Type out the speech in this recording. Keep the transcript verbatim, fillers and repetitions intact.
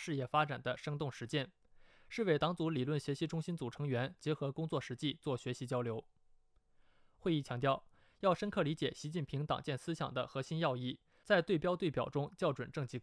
事业发展的生动实践。市委党组理论学习中心组成员结合工作实际做学习交流。会议强调，要深刻理解习近平党建思想的核心要义，在对标对表中校准政绩